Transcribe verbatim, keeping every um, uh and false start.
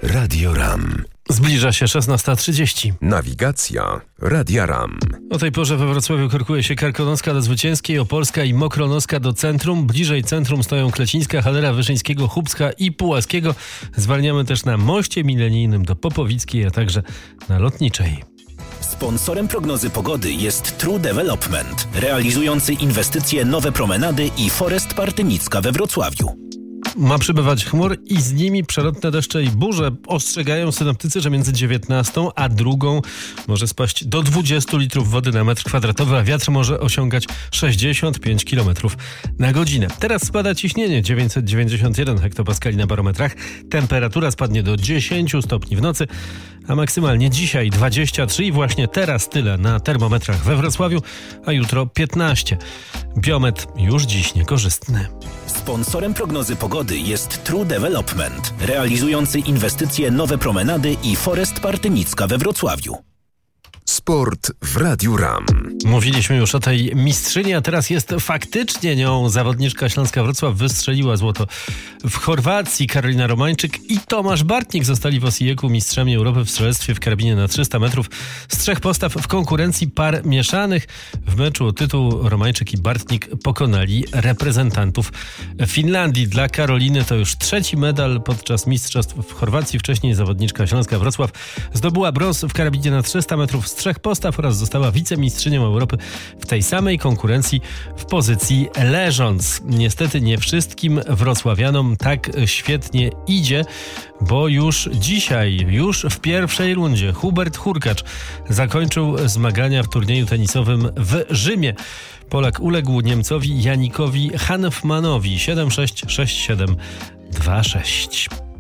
Radio RAM. Zbliża się szesnasta trzydzieści. Nawigacja Radia RAM. O tej porze we Wrocławiu korkuje się Karkonoska do Zwycięskiej, Opolska i Mokronoska do centrum. Bliżej centrum stoją Klecińska, Halera, Wyszyńskiego, Chubska i Pułaskiego. Zwalniamy też na moście milenijnym do Popowickiej, a także na Lotniczej. Sponsorem prognozy pogody jest True Development, realizujący inwestycje Nowe Promenady i Forest Partynicka we Wrocławiu. Ma przybywać chmur i z nimi przelotne deszcze i burze. Ostrzegają synoptycy, że między dziewiętnastą a drugą może spaść do dwudziestu litrów wody na metr kwadratowy, a wiatr może osiągać sześćdziesiąt pięć kilometrów na godzinę. Teraz spada ciśnienie dziewięćset dziewięćdziesiąt jeden hektopaskali na barometrach. Temperatura spadnie do dziesięciu stopni w nocy, a maksymalnie dzisiaj dwadzieścia trzy i właśnie teraz tyle na termometrach we Wrocławiu, a jutro piętnaście. Biometr już dziś niekorzystny. Sponsorem prognozy pogody jest True Development, realizujący inwestycje Nowe Promenady i Forest Partynicka we Wrocławiu. Sport w Radiu RAM. Mówiliśmy już o tej mistrzyni, a teraz jest faktycznie nią. Zawodniczka Śląska Wrocław wystrzeliła złoto w Chorwacji. Karolina Romańczyk i Tomasz Bartnik zostali w Osijeku mistrzami Europy w strzelectwie w karabinie na trzysta metrów z trzech postaw w konkurencji par mieszanych. W meczu o tytuł Romańczyk i Bartnik pokonali reprezentantów Finlandii. Dla Karoliny to już trzeci medal podczas mistrzostw w Chorwacji. Wcześniej zawodniczka Śląska Wrocław zdobyła brąz w karabinie na trzysta metrów z trzech postaw oraz została wicemistrzynią Europy w tej samej konkurencji w pozycji leżąc. Niestety nie wszystkim wrocławianom tak świetnie idzie, bo już dzisiaj, już w pierwszej rundzie Hubert Hurkacz zakończył zmagania w turnieju tenisowym w Rzymie. Polak uległ Niemcowi Janikowi Hanfmanowi siedem sześć, sześć siedem, dwa sześć.